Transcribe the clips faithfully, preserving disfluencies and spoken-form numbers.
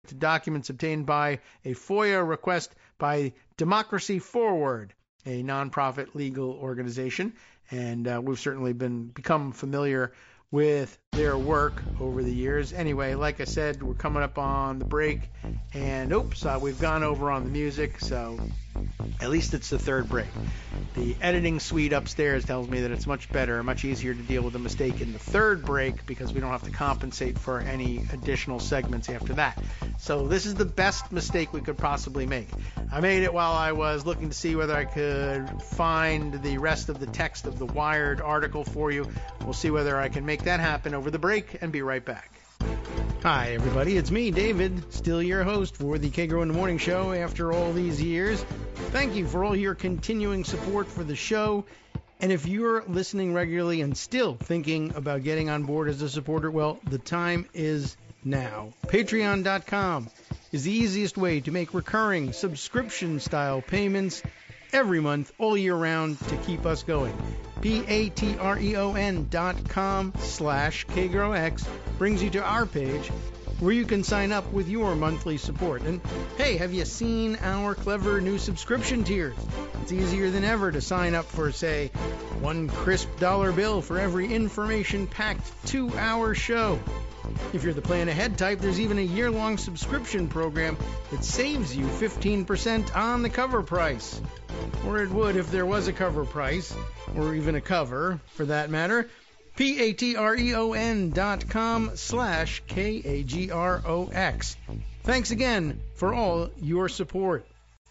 to documents obtained by a FOIA request by Democracy Forward, a nonprofit legal organization. And uh, we've certainly been become familiar with their work over the years. Anyway, like I said, we're coming up on the break, and oops, uh, we've gone over on the music, so at least it's the third break. The editing suite upstairs tells me that it's much better, much easier to deal with a mistake in the third break because we don't have to compensate for any additional segments after that. So this is the best mistake we could possibly make. I made it while I was looking to see whether I could find the rest of the text of the Wired article for you. We'll see whether I can make that happen over the break and be right back. Hi, everybody. It's me, David, still your host for the K-Grow in the Morning Show after all these years. Thank you for all your continuing support for the show. And if you're listening regularly and still thinking about getting on board as a supporter, well, the time is now. Patreon dot com is the easiest way to make recurring subscription-style payments every month, all year round, to keep us going. P-A-T-R-E-O-N dot com slash KGrowX brings you to our page where you can sign up with your monthly support. And hey, have you seen our clever new subscription tiers? It's easier than ever to sign up for, say, one crisp dollar bill for every information-packed two-hour show. If you're the plan ahead type, there's even a year-long subscription program that saves you fifteen percent on the cover price. Or it would if there was a cover price, or even a cover, for that matter. P-A-T-R-E-O-N dot com slash K-A-G-R-O-X. Thanks again for all your support.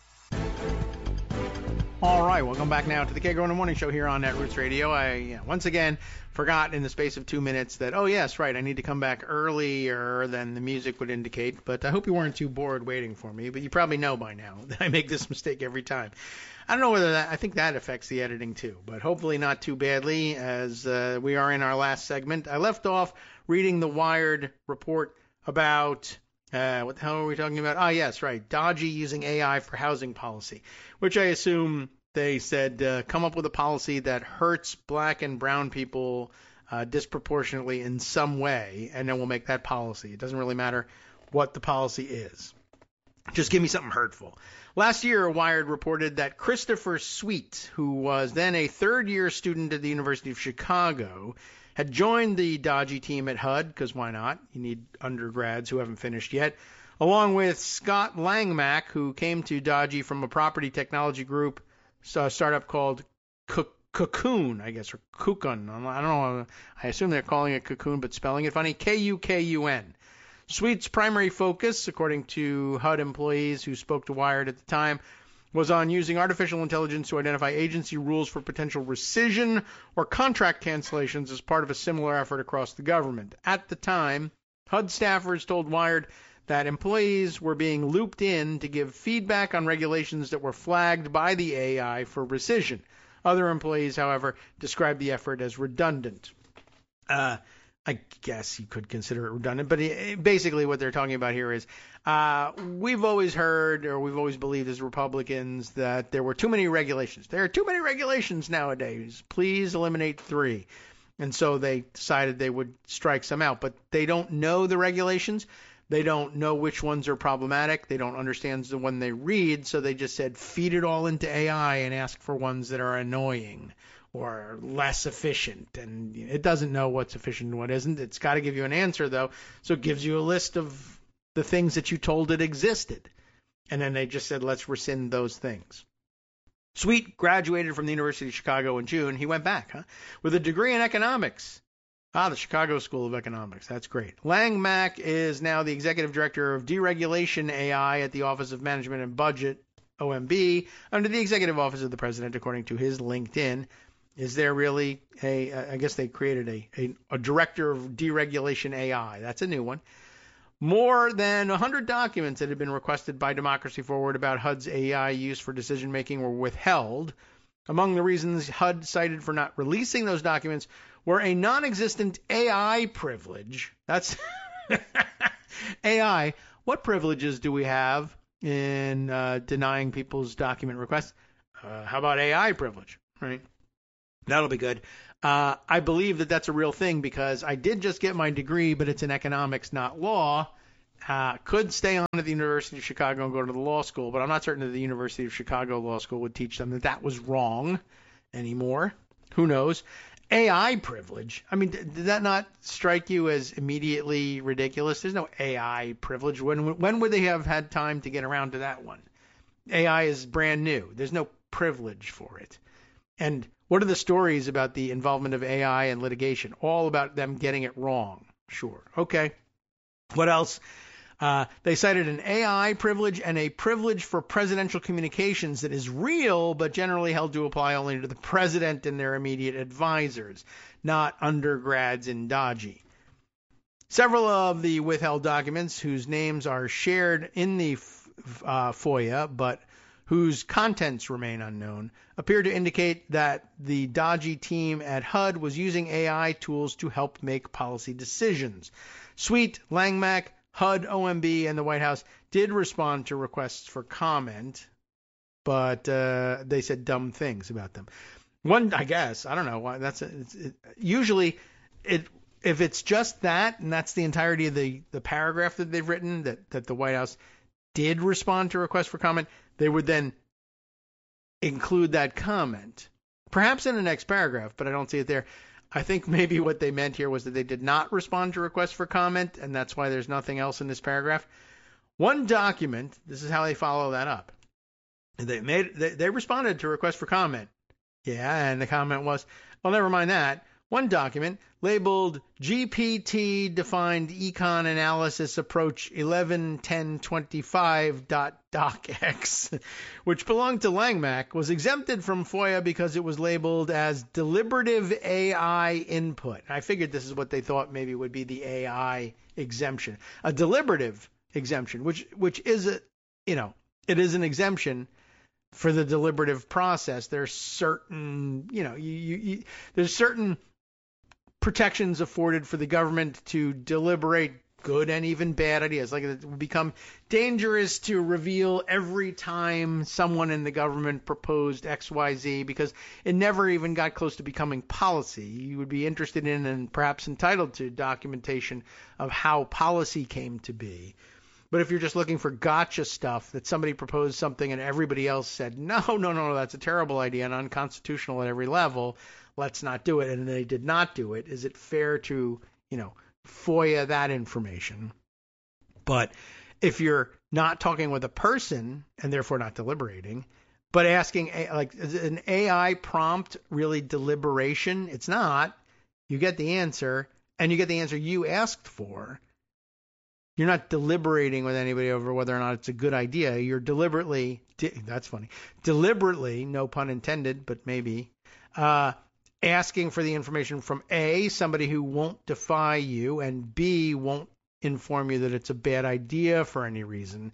All right, welcome back now to the K-Grow in the Morning Show here on Netroots Radio. I, yeah, once again, forgot in the space of two minutes that, oh, yes, right, I need to come back earlier than the music would indicate. But I hope you weren't too bored waiting for me. But you probably know by now that I make this mistake every time. I don't know whether that, I think that affects the editing too, but hopefully not too badly as uh, we are in our last segment. I left off reading the Wired report about, uh, what the hell are we talking about? Ah, yes, right, Dodgy using A I for housing policy, which I assume they said uh, come up with a policy that hurts black and brown people uh, disproportionately in some way, and then we'll make that policy. It doesn't really matter what the policy is. Just give me something hurtful. Last year, Wired reported that Christopher Sweet, who was then a third-year student at the University of Chicago, had joined the Dodgy team at H U D, because why not? You need undergrads who haven't finished yet, along with Scott Langmack, who came to Dodgy from a property technology group, a startup called Cocoon, I guess, or Kukun. I don't know. I assume they're calling it Cocoon, but spelling it funny. K U K U N. Sweet's primary focus, according to H U D employees who spoke to Wired at the time, was on using artificial intelligence to identify agency rules for potential rescission or contract cancellations as part of a similar effort across the government. At the time, H U D staffers told Wired that employees were being looped in to give feedback on regulations that were flagged by the A I for rescission. Other employees, however, described the effort as redundant. Uh, I guess you could consider it redundant, but it, basically what they're talking about here is uh, we've always heard, or we've always believed as Republicans, that there were too many regulations. There are too many regulations nowadays. Please eliminate three. And so they decided they would strike some out, but they don't know the regulations. They don't know which ones are problematic. They don't understand the one they read, so they just said feed it all into A I and ask for ones that are annoying or less efficient. And it doesn't know what's efficient and what isn't. It's got to give you an answer, though, so it gives you a list of the things that you told it existed. And then they just said, let's rescind those things. Sweet graduated from the University of Chicago in June. He went back, huh, with a degree in economics. Ah, the Chicago School of Economics. That's great. Langmack is now the executive director of deregulation A I at the Office of Management and Budget, O M B, under the executive office of the president, according to his LinkedIn. Is there really a, I guess they created a, a, a director of deregulation A I. That's a new one. More than one hundred documents that had been requested by Democracy Forward about H U D's A I use for decision-making were withheld. Among the reasons H U D cited for not releasing those documents were a non-existent A I privilege. That's A I. What privileges do we have in uh, denying people's document requests? Uh, how about A I privilege, right? That'll be good. Uh, I believe that that's a real thing because I did just get my degree, but it's in economics, not law. uh, could stay on at the University of Chicago and go to the law school, but I'm not certain that the University of Chicago Law School would teach them that that was wrong anymore. Who knows? A I privilege. I mean, did that not strike you as immediately ridiculous? There's no A I privilege. When when would they have had time to get around to that one? A I is brand new. There's no privilege for it. And what are the stories about the involvement of A I in litigation? All about them getting it wrong. Sure. Okay. What else? Uh, they cited an A I privilege and a privilege for presidential communications that is real, but generally held to apply only to the president and their immediate advisors, not undergrads in Dodgy. Several of the withheld documents, whose names are shared in the uh, FOIA, but whose contents remain unknown, appear to indicate that the Dodgy team at H U D was using A I tools to help make policy decisions. Sweet, Langmack, H U D, O M B, and the White House did respond to requests for comment, but uh, they said dumb things about them. One, I guess, I don't know why. That's a, it's, it, usually it if it's just that, and that's the entirety of the, the paragraph that they've written, that, that the White House did respond to requests for comment, they would then include that comment, perhaps in the next paragraph, but I don't see it there. I think maybe what they meant here was that they did not respond to requests for comment, and that's why there's nothing else in this paragraph. One document, this is how they follow that up. They made they, they responded to requests for comment. Yeah, and the comment was, well, never mind that. One document labeled G P T Defined Econ Analysis Approach eleven ten twenty-five docx, which belonged to Langmack, was exempted from FOIA because it was labeled as deliberative A I input. I figured this is what they thought maybe would be the A I exemption, a deliberative exemption, which which is a, you know, it is an exemption for the deliberative process. There's certain, you know, you, you, you there's certain protections afforded for the government to deliberate good and even bad ideas. Like it would become dangerous to reveal every time someone in the government proposed X Y Z because it never even got close to becoming policy. You would be interested in and perhaps entitled to documentation of how policy came to be. But if you're just looking for gotcha stuff, that somebody proposed something and everybody else said, no, no, no, that's a terrible idea and unconstitutional at every level, let's not do it, and they did not do it, is it fair to, you know, FOIA that information? But if you're not talking with a person and therefore not deliberating, but asking, like, is an A I prompt really deliberation? It's not. You get the answer, and you get the answer you asked for. You're not deliberating with anybody over whether or not it's a good idea. You're deliberately, that's funny, deliberately, no pun intended, but maybe, uh, asking for the information from A, somebody who won't defy you, and B, won't inform you that it's a bad idea for any reason.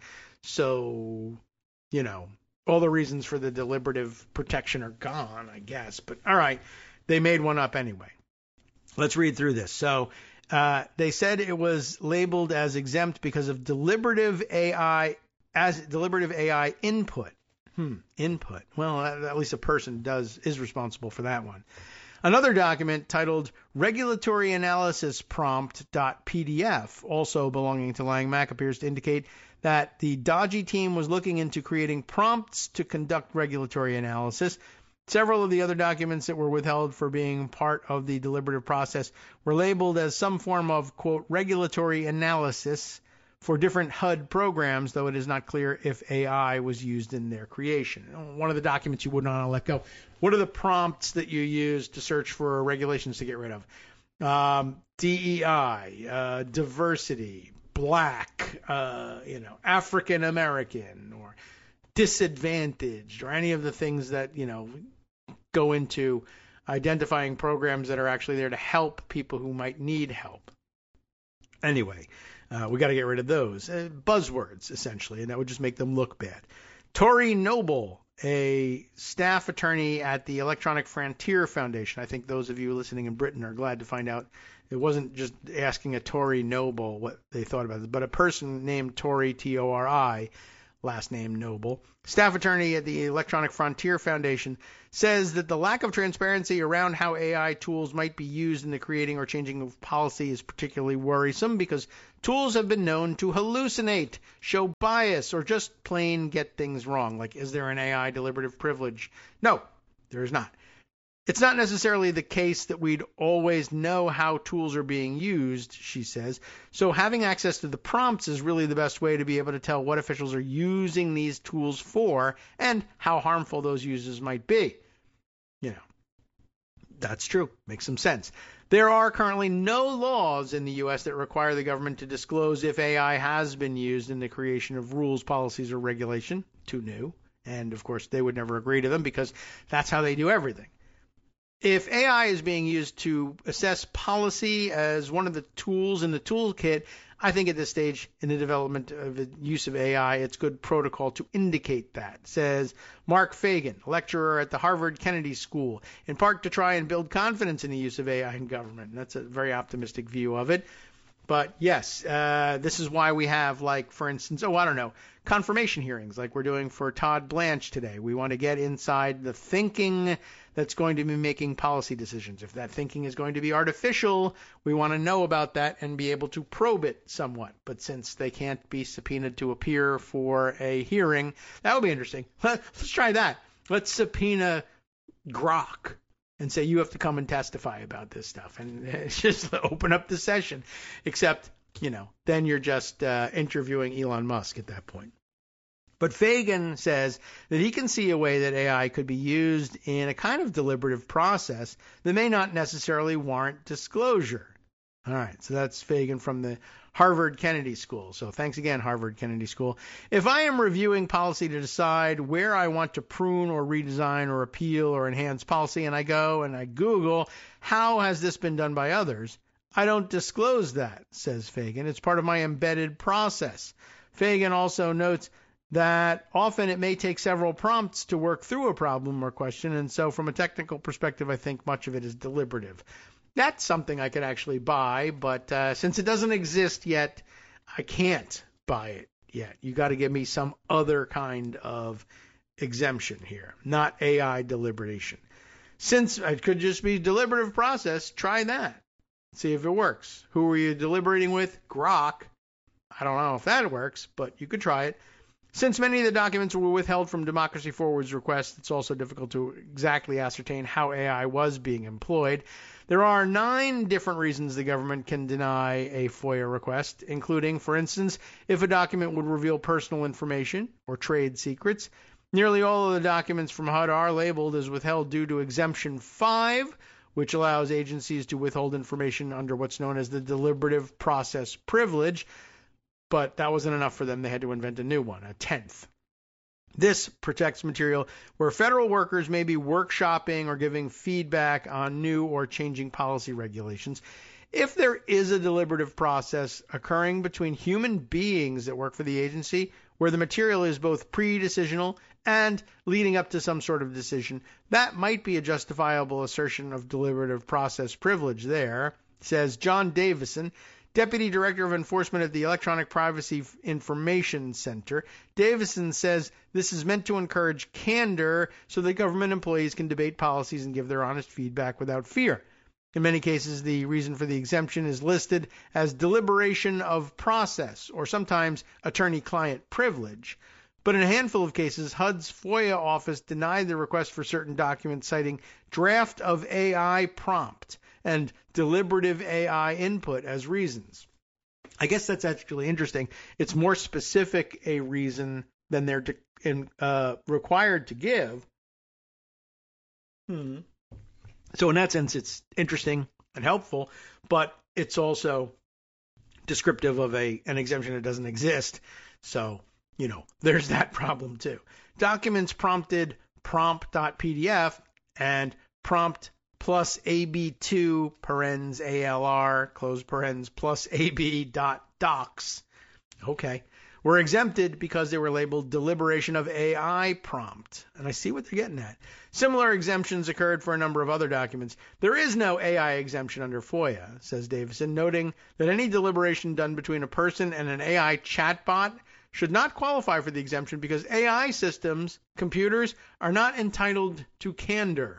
So, you know, all the reasons for the deliberative protection are gone, I guess. But all right, they made one up anyway. Let's read through this. So uh, they said it was labeled as exempt because of deliberative A I, as deliberative A I input. Hmm, input. Well, at least a person does is responsible for that one. Another document titled Regulatory Analysis Prompt.pdf, also belonging to Langmack, appears to indicate that the Dodgy team was looking into creating prompts to conduct regulatory analysis. Several of the other documents that were withheld for being part of the deliberative process were labeled as some form of, quote, regulatory analysis for different H U D programs, though it is not clear if A I was used in their creation. One of the documents you wouldn't want to let go. What are the prompts that you use to search for regulations to get rid of? Um, D E I, uh, diversity, black, uh, you know, African American, or disadvantaged, or any of the things that, you know, go into identifying programs that are actually there to help people who might need help. Anyway, uh, we got to get rid of those uh, buzzwords, essentially, and that would just make them look bad. Tori Noble, a staff attorney at the Electronic Frontier Foundation. I think those of you listening in Britain are glad to find out it wasn't just asking a Tori Noble what they thought about it, but a person named Tori, T O R I, last name Noble, staff attorney at the Electronic Frontier Foundation, says that the lack of transparency around how A I tools might be used in the creating or changing of policy is particularly worrisome because tools have been known to hallucinate, show bias, or just plain get things wrong. Like, is there an A I deliberative privilege? No, there is not. It's not necessarily the case that we'd always know how tools are being used, she says. So having access to the prompts is really the best way to be able to tell what officials are using these tools for and how harmful those uses might be. You know, that's true. Makes some sense. There are currently no laws in the U S that require the government to disclose if A I has been used in the creation of rules, policies, or regulation. Too new. And, of course, they would never agree to them because that's how they do everything. If A I is being used to assess policy as one of the tools in the toolkit, I think at this stage in the development of the use of A I, it's good protocol to indicate that, says Mark Fagan, lecturer at the Harvard Kennedy School, in part to try and build confidence in the use of A I in government. And that's a very optimistic view of it. But yes, uh, this is why we have, like, for instance, oh, I don't know, confirmation hearings like we're doing for Todd Blanche today. We want to get inside the thinking that's going to be making policy decisions. If that thinking is going to be artificial, we want to know about that and be able to probe it somewhat. But since they can't be subpoenaed to appear for a hearing, that would be interesting. Let's try that. Let's subpoena Grok and say you have to come and testify about this stuff, and just open up the session. Except, you know, then you're just uh, interviewing Elon Musk at that point. But Fagan says that he can see a way that A I could be used in a kind of deliberative process that may not necessarily warrant disclosure. All right, so that's Fagan from the Harvard Kennedy School. So thanks again, Harvard Kennedy School. If I am reviewing policy to decide where I want to prune or redesign or appeal or enhance policy, and I go and I Google, how has this been done by others? I don't disclose that, says Fagan. It's part of my embedded process. Fagan also notes that often it may take several prompts to work through a problem or question, and so from a technical perspective, I think much of it is deliberative. That's something I could actually buy, but uh, since it doesn't exist yet, I can't buy it yet. You got to give me some other kind of exemption here, not A I deliberation. Since it could just be deliberative process, try that. See if it works. Who are you deliberating with? Grok. I don't know if that works, but you could try it. Since many of the documents were withheld from Democracy Forward's request, it's also difficult to exactly ascertain how A I was being employed. There are nine different reasons the government can deny a FOIA request, including, for instance, if a document would reveal personal information or trade secrets. Nearly all of the documents from H U D are labeled as withheld due to Exemption five, which allows agencies to withhold information under what's known as the deliberative process privilege. But that wasn't enough for them. They had to invent a new one, a tenth. This protects material where federal workers may be workshopping or giving feedback on new or changing policy regulations. If there is a deliberative process occurring between human beings that work for the agency, where the material is both pre-decisional and leading up to some sort of decision, that might be a justifiable assertion of deliberative process privilege there, says John Davison, Deputy Director of Enforcement at the Electronic Privacy Information Center. Davison says this is meant to encourage candor so that government employees can debate policies and give their honest feedback without fear. In many cases, the reason for the exemption is listed as deliberation of process, or sometimes attorney-client privilege. But in a handful of cases, H U D's FOIA office denied the request for certain documents, citing draft of A I prompt and deliberative A I input as reasons. I guess that's actually interesting. It's more specific a reason than they're de- in, uh, required to give. Hmm. So in that sense, it's interesting and helpful, but it's also descriptive of a an exemption that doesn't exist. So, you know, there's that problem too. Documents prompted prompt.pdf and prompt plus A B two parens A L R close parens plus A B dot docs. Okay. Were exempted because they were labeled deliberation of A I prompt. And I see what they're getting at. Similar exemptions occurred for a number of other documents. There is no A I exemption under FOIA, says Davison, noting that any deliberation done between a person and an A I chatbot should not qualify for the exemption because A I systems, computers, are not entitled to candor.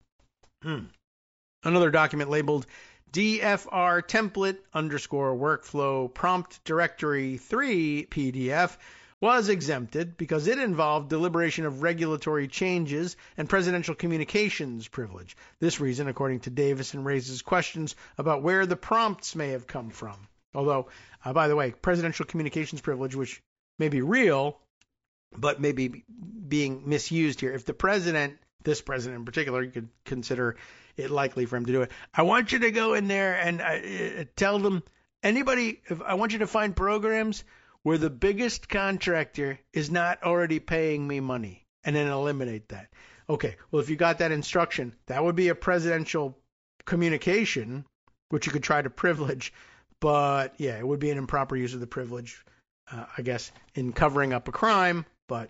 Hmm. Another document labeled D F R template underscore workflow prompt directory three P D F was exempted because it involved deliberation of regulatory changes and presidential communications privilege. This reason, according to Davison, raises questions about where the prompts may have come from. Although, uh, by the way, presidential communications privilege, which may be real, but may be being misused here. If the president, this president in particular, you could consider it likely for him to do it. I want you to go in there and uh, tell them, anybody, if I want you to find programs where the biggest contractor is not already paying me money, and then eliminate that. Okay, well, if you got that instruction, that would be a presidential communication, which you could try to privilege, but yeah, it would be an improper use of the privilege, uh, I guess, in covering up a crime, but,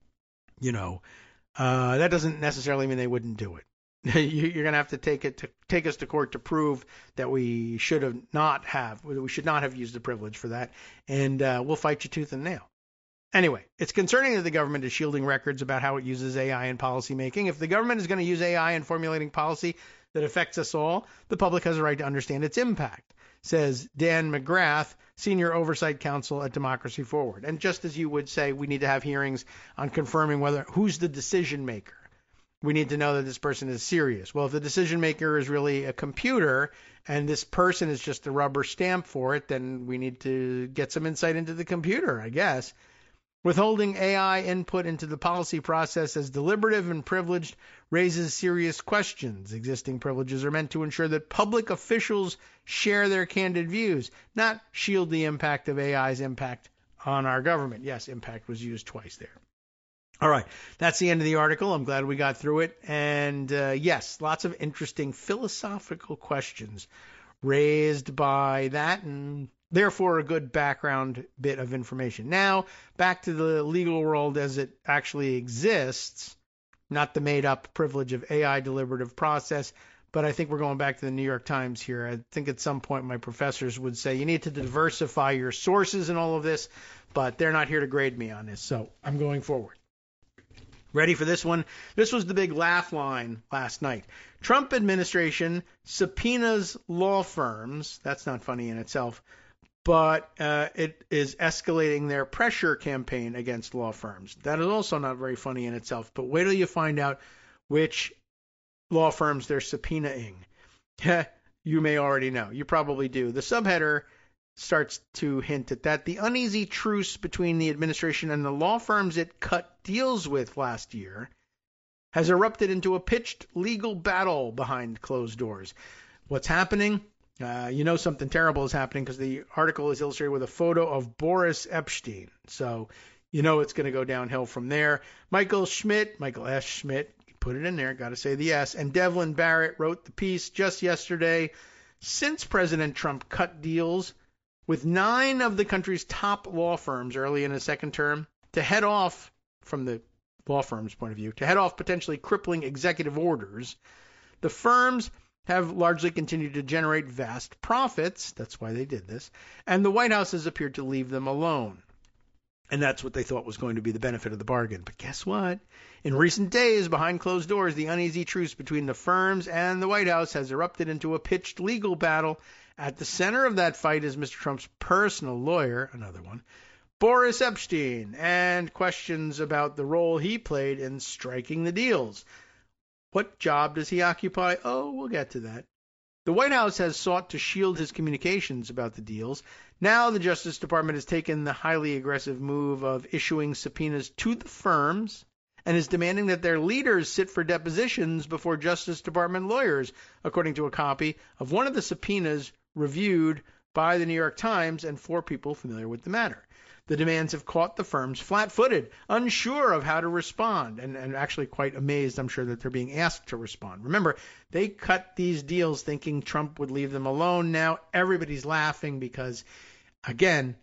you know, uh, that doesn't necessarily mean they wouldn't do it. You're going to have to take it to take us to court to prove that we should have not have we should not have used the privilege for that, and uh, we'll fight you tooth and nail. Anyway, it's concerning that the government is shielding records about how it uses A I in policy making. If the government is going to use A I in formulating policy that affects us all, the public has a right to understand its impact, says Dan McGrath, Senior Oversight Counsel at Democracy Forward. And just as you would say, we need to have hearings on confirming whether who's the decision maker. We need to know that this person is serious. Well, if the decision maker is really a computer and this person is just a rubber stamp for it, then we need to get some insight into the computer, I guess. Withholding A I input into the policy process as deliberative and privileged raises serious questions. Existing privileges are meant to ensure that public officials share their candid views, not shield the impact of A I's impact on our government. Yes, impact was used twice there. All right, that's the end of the article. I'm glad we got through it. And uh, yes, lots of interesting philosophical questions raised by that, and therefore a good background bit of information. Now, back to the legal world as it actually exists, not the made-up privilege of A I deliberative process, but I think we're going back to the New York Times here. I think at some point my professors would say you need to diversify your sources in all of this, but they're not here to grade me on this, so I'm going forward. Ready for this one? This was the big laugh line last night. Trump administration subpoenas law firms. That's not funny in itself, but uh, it is escalating their pressure campaign against law firms. That is also not very funny in itself, but wait till you find out which law firms they're subpoenaing. You may already know. You probably do. The subheader starts to hint at that. The uneasy truce between the administration and the law firms it cut deals with last year has erupted into a pitched legal battle behind closed doors. What's happening? Uh, you know something terrible is happening because the article is illustrated with a photo of Boris Epstein. So you know it's going to go downhill from there. Michael Schmidt, Michael S. Schmidt, put it in there, got to say the S, and Devlin Barrett wrote the piece just yesterday. Since President Trump cut deals with nine of the country's top law firms early in his second term to head off, from the law firm's point of view, to head off potentially crippling executive orders, the firms have largely continued to generate vast profits. That's why they did this. And the White House has appeared to leave them alone. And that's what they thought was going to be the benefit of the bargain. But guess what? In recent days, behind closed doors, the uneasy truce between the firms and the White House has erupted into a pitched legal battle. At the center of that fight is Mister Trump's personal lawyer, another one, Boris Epstein, and questions about the role he played in striking the deals. What job does he occupy? Oh, we'll get to that. The White House has sought to shield his communications about the deals. Now the Justice Department has taken the highly aggressive move of issuing subpoenas to the firms and is demanding that their leaders sit for depositions before Justice Department lawyers, according to a copy of one of the subpoenas reviewed by the New York Times and four people familiar with the matter. The demands have caught the firms flat-footed, unsure of how to respond, and, and actually quite amazed, I'm sure, that they're being asked to respond. Remember, they cut these deals thinking Trump would leave them alone. Now everybody's laughing because, again,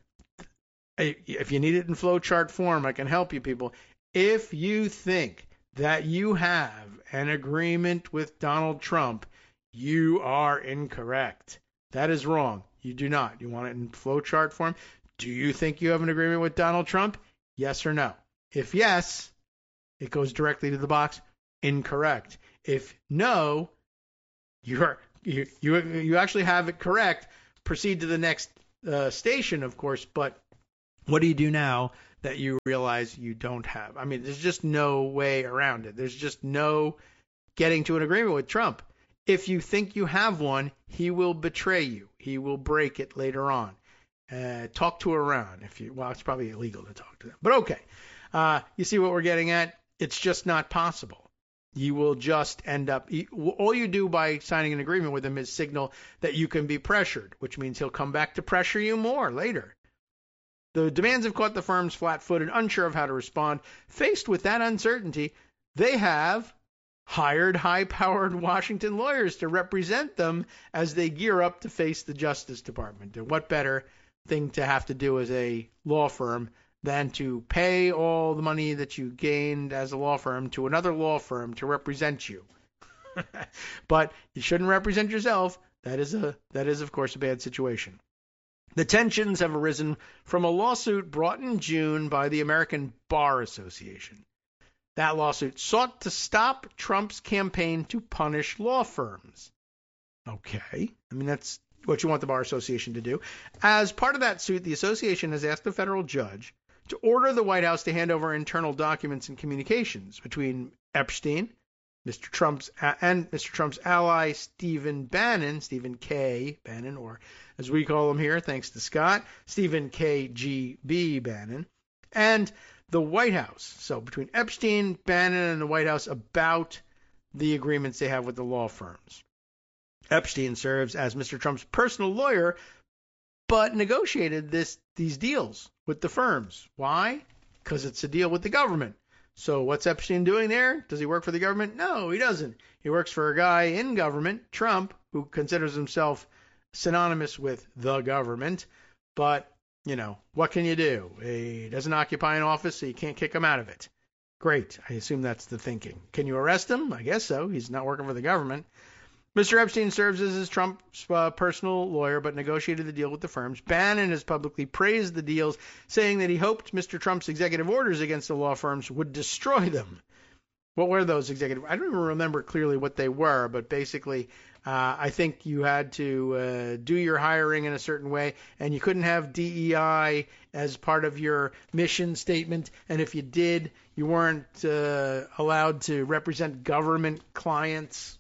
if you need it in flowchart form, I can help you people. If you think that you have an agreement with Donald Trump, you are incorrect. That is wrong. You do not. You want it in flowchart form? Do you think you have an agreement with Donald Trump? Yes or no? If yes, it goes directly to the box. Incorrect. If no, you're, you you you actually have it correct. Proceed to the next uh, station, of course. But what do you do now that you realize you don't have? I mean, there's just no way around it. There's just no getting to an agreement with Trump. If you think you have one, he will betray you. He will break it later on. Uh, talk to Iran. If you, well, it's probably illegal to talk to them. But okay. Uh, you see what we're getting at? It's just not possible. You will just end up, all you do by signing an agreement with him is signal that you can be pressured, which means he'll come back to pressure you more later. The demands have caught the firms flat-footed, unsure of how to respond. Faced with that uncertainty, they have hired high-powered Washington lawyers to represent them as they gear up to face the Justice Department. And what better thing to have to do as a law firm than to pay all the money that you gained as a law firm to another law firm to represent you. But you shouldn't represent yourself. That is a that is of course a bad situation. The tensions have arisen from a lawsuit brought in June by the American Bar Association. That lawsuit sought to stop Trump's campaign to punish law firms. Okay, I mean that's what you want the Bar Association to do. As part of that suit, the association has asked a federal judge to order the White House to hand over internal documents and communications between Epstein, Mister Trump's and Mister Trump's ally Stephen Bannon, Stephen K. Bannon, or as we call him here, thanks to Scott, Stephen K G B Bannon, and the White House. So between Epstein, Bannon, and the White House about the agreements they have with the law firms. Epstein serves as Mister Trump's personal lawyer, but negotiated this these deals with the firms. Why? Because it's a deal with the government. So what's Epstein doing there? Does he work for the government? No, he doesn't. He works for a guy in government, Trump, who considers himself synonymous with the government. But, you know, what can you do? He doesn't occupy an office, so you can't kick him out of it. Great. I assume that's the thinking. Can you arrest him? I guess so. He's not working for the government. Mister Epstein serves as his Trump's uh, personal lawyer, but negotiated the deal with the firms. Bannon has publicly praised the deals, saying that he hoped Mister Trump's executive orders against the law firms would destroy them. What were those executive? I don't even remember clearly what they were, but basically, uh, I think you had to uh, do your hiring in a certain way, and you couldn't have D E I as part of your mission statement. And if you did, you weren't uh, allowed to represent government clients,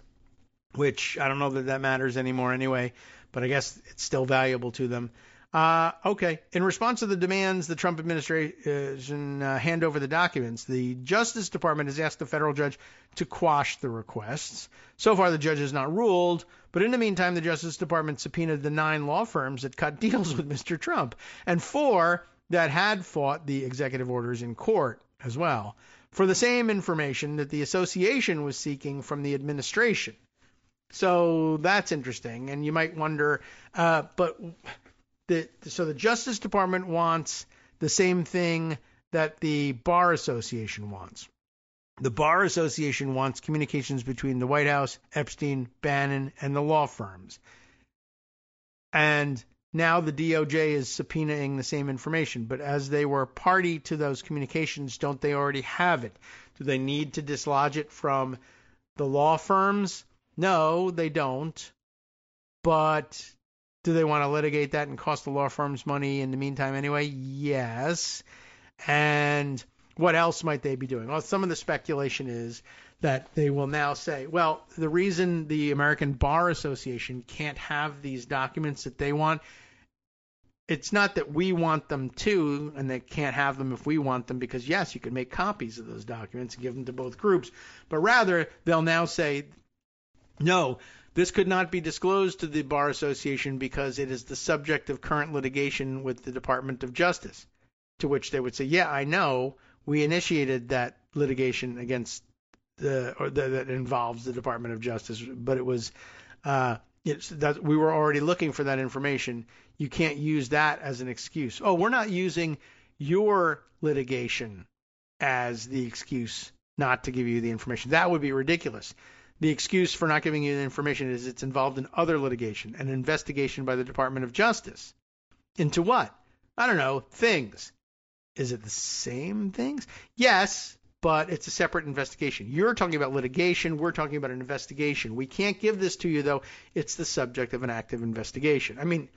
which I don't know that that matters anymore anyway, but I guess it's still valuable to them. Uh, okay. In response to the demands the Trump administration uh, hand over the documents, the Justice Department has asked the federal judge to quash the requests. So far, the judge has not ruled, but in the meantime, the Justice Department subpoenaed the nine law firms that cut deals with Mister Trump, and four that had fought the executive orders in court as well, for the same information that the association was seeking from the administration. So that's interesting, and you might wonder, uh, but the, so the Justice Department wants the same thing that the Bar Association wants. The Bar Association wants communications between the White House, Epstein, Bannon, and the law firms. And now the D O J is subpoenaing the same information, but as they were party to those communications, don't they already have it? Do they need to dislodge it from the law firms? No, they don't. But do they want to litigate that and cost the law firms money in the meantime anyway? Yes. And what else might they be doing? Well, some of the speculation is that they will now say, well, the reason the American Bar Association can't have these documents that they want, it's not that we want them to, and they can't have them if we want them, because, yes, you can make copies of those documents and give them to both groups. But rather, they'll now say, no, this could not be disclosed to the Bar Association because it is the subject of current litigation with the Department of Justice. To which they would say, yeah, I know. We initiated that litigation against the, or the, that involves the Department of Justice, but it was, uh, it's that we were already looking for that information. You can't use that as an excuse. Oh, we're not using your litigation as the excuse not to give you the information. That would be ridiculous. The excuse for not giving you the information is it's involved in other litigation, an investigation by the Department of Justice. Into what? I don't know, things. Is it the same things? Yes, but it's a separate investigation. You're talking about litigation. We're talking about an investigation. We can't give this to you, though. It's the subject of an active investigation. I mean,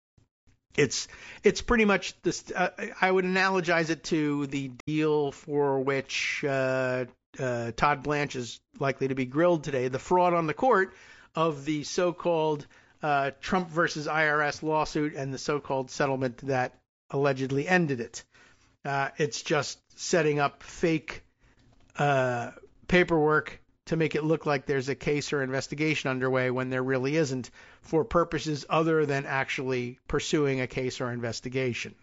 it's it's pretty much this. Uh, I would analogize it to the deal for which uh, uh, Todd Blanche is likely to be grilled today, the fraud on the court of the so-called uh, Trump versus I R S lawsuit and the so-called settlement that allegedly ended it. Uh, it's just setting up fake uh, paperwork to make it look like there's a case or investigation underway when there really isn't, for purposes other than actually pursuing a case or investigation.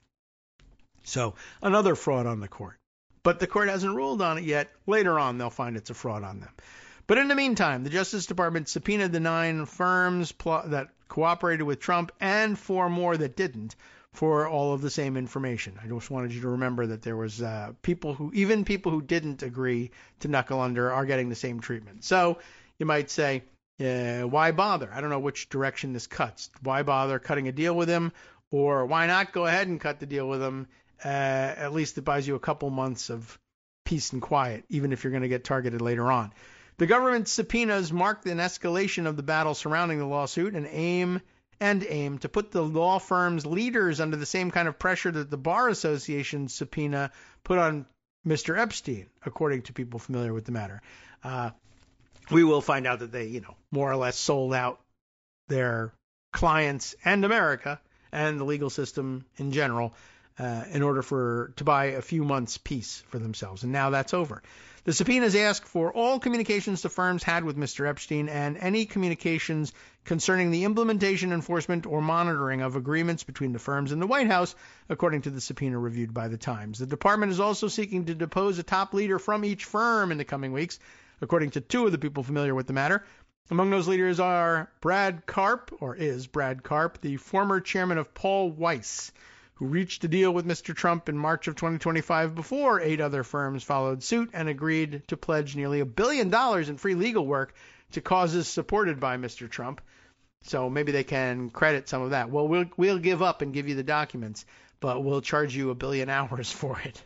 So another fraud on the court. But the court hasn't ruled on it yet. Later on, they'll find it's a fraud on them. But in the meantime, the Justice Department subpoenaed the nine firms pl- that cooperated with Trump and four more that didn't for all of the same information. I just wanted you to remember that there was uh, people who, even people who didn't agree to knuckle under, are getting the same treatment. So you might say, uh, why bother? I don't know which direction this cuts. Why bother cutting a deal with him? Or why not go ahead and cut the deal with him? Uh, at least it buys you a couple months of peace and quiet, even if you're going to get targeted later on. The government's subpoenas marked an escalation of the battle surrounding the lawsuit and aim and aim to put the law firm's leaders under the same kind of pressure that the Bar Association's subpoena put on Mister Epstein, according to people familiar with the matter. Uh, we will find out that they, you know, more or less sold out their clients and America and the legal system in general uh, in order for to buy a few months' peace for themselves. And now that's over. The subpoenas ask for all communications the firms had with Mister Epstein and any communications concerning the implementation, enforcement, or monitoring of agreements between the firms and the White House, according to the subpoena reviewed by the Times. The department is also seeking to depose a top leader from each firm in the coming weeks, according to two of the people familiar with the matter. Among those leaders are Brad Karp, or is Brad Karp, the former chairman of Paul Weiss, who reached a deal with Mister Trump in March of twenty twenty-five before eight other firms followed suit and agreed to pledge nearly a billion dollars in free legal work to causes supported by Mister Trump. So maybe they can credit some of that. Well, we'll we'll give up and give you the documents, but we'll charge you a billion hours for it.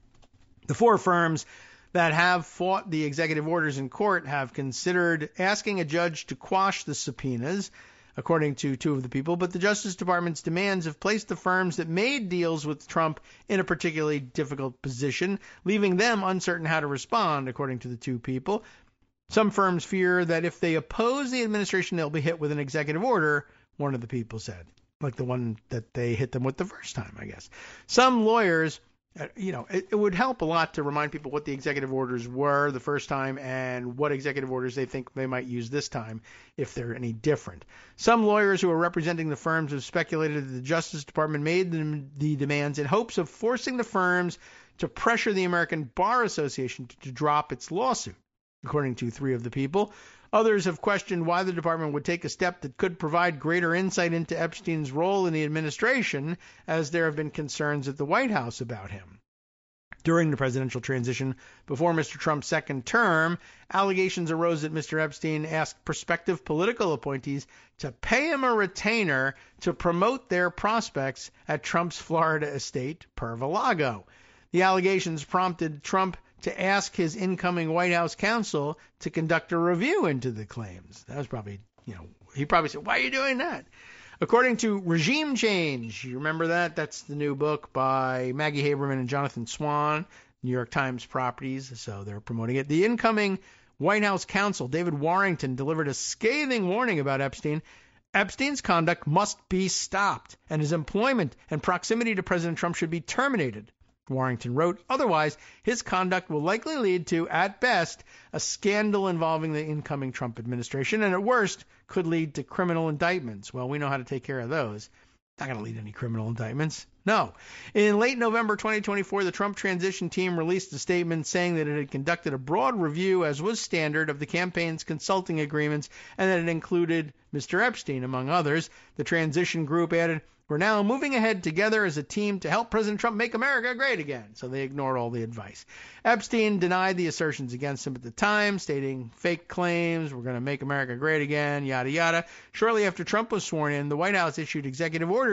The four firms that have fought the executive orders in court have considered asking a judge to quash the subpoenas, according to two of the people, but the Justice Department's demands have placed the firms that made deals with Trump in a particularly difficult position, leaving them uncertain how to respond, according to the two people. Some firms fear that if they oppose the administration, they'll be hit with an executive order, one of the people said, like the one that they hit them with the first time, I guess. Some lawyers, you know, it, it would help a lot to remind people what the executive orders were the first time and what executive orders they think they might use this time, if they're any different. Some lawyers who are representing the firms have speculated that the Justice Department made the, the demands in hopes of forcing the firms to pressure the American Bar Association to, to drop its lawsuit, according to three of the people. Others have questioned why the department would take a step that could provide greater insight into Epstein's role in the administration, as there have been concerns at the White House about him. During the presidential transition before Mister Trump's second term, allegations arose that Mister Epstein asked prospective political appointees to pay him a retainer to promote their prospects at Trump's Florida estate, Mar-a-Lago. The allegations prompted Trump to ask his incoming White House counsel to conduct a review into the claims. That was probably, you know, he probably said, why are you doing that? According to Regime Change, you remember that? That's the new book by Maggie Haberman and Jonathan Swan, New York Times Properties, so they're promoting it. The incoming White House counsel, David Warrington, delivered a scathing warning about Epstein. Epstein's conduct must be stopped, and his employment and proximity to President Trump should be terminated. Warrington wrote, otherwise, his conduct will likely lead to, at best, a scandal involving the incoming Trump administration, and at worst, could lead to criminal indictments. Well, we know how to take care of those. Not going to lead to any criminal indictments. No. In late November twenty twenty-four, the Trump transition team released a statement saying that it had conducted a broad review, as was standard, of the campaign's consulting agreements, and that it included Mister Epstein, among others. The transition group added, we're now moving ahead together as a team to help President Trump make America great again. So they ignored all the advice. Epstein denied the assertions against him at the time, stating fake claims, we're going to make America great again, yada, yada. Shortly after Trump was sworn in, the White House issued executive orders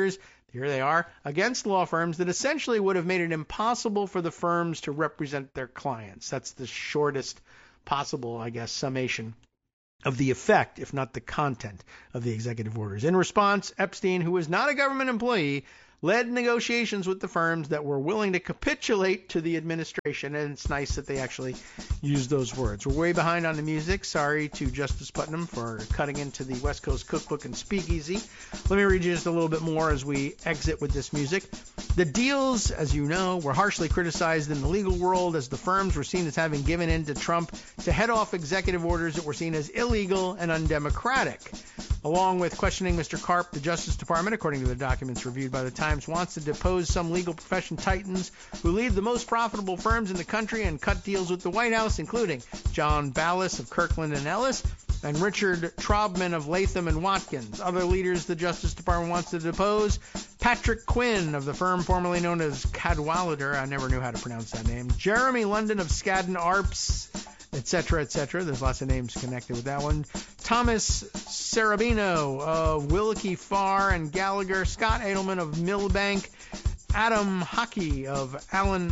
here they are, against law firms that essentially would have made it impossible for the firms to represent their clients. That's the shortest possible, I guess, summation of the effect, if not the content, of the executive orders. In response, Epstein, who was not a government employee, led negotiations with the firms that were willing to capitulate to the administration, and it's nice that they actually used those words. We're way behind on the music. Sorry to Justice Putnam for cutting into the West Coast Cookbook and Speakeasy. Let me read you just a little bit more as we exit with this music. The deals, as you know, were harshly criticized in the legal world as the firms were seen as having given in to Trump to head off executive orders that were seen as illegal and undemocratic. Along with questioning Mister Karp, the Justice Department, according to the documents reviewed by the Times, wants to depose some legal profession titans who lead the most profitable firms in the country and cut deals with the White House, including John Ballas of Kirkland and Ellis and Richard Traubman of Latham and Watkins. Other leaders the Justice Department wants to depose: Patrick Quinn of the firm formerly known as Cadwalader, I never knew how to pronounce that name, Jeremy London of Skadden Arps, et cetera, et cetera. There's lots of names connected with that one. Thomas Serabino of Willkie Farr and Gallagher, Scott Edelman of Milbank, Adam Hockey of Allen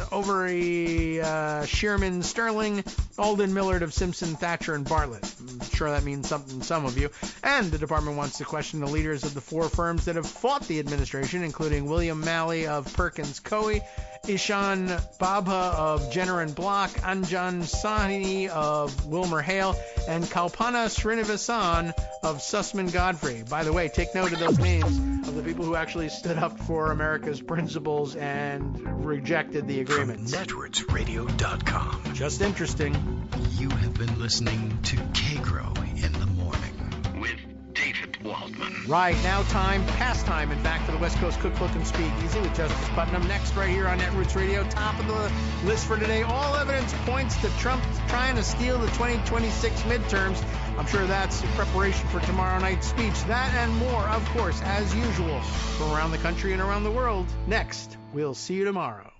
Overy, uh, Shearman Sterling, Alden Millard of Simpson, Thatcher, and Bartlett. I'm sure that means something to some of you. And the department wants to question the leaders of the four firms that have fought the administration, including William Malley of Perkins Coie, Ishan Babha of Jenner and Block, Anjan Sahni of Wilmer Hale, and Kalpana Srinivasan of Sussman Godfrey. By the way, take note of those names of the people who actually stood up for America's principles and rejected the agreements. From Netroots Radio dot com. Just interesting. You have been listening to K-Grow in the Morning with David Waldman. Right, now time, past time, in fact, for the West Coast Cookbook and Speakeasy with Justice Putnam. Next, right here on Netroots Radio, top of the list for today. All evidence points to Trump trying to steal the twenty twenty-six midterms. I'm sure that's in preparation for tomorrow night's speech. That and more, of course, as usual, from around the country and around the world. Next, we'll see you tomorrow.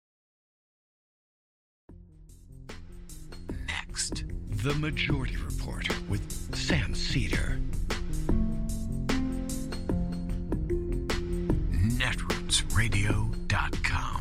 Next, The Majority Report with Sam Cedar. Netroots Radio dot com.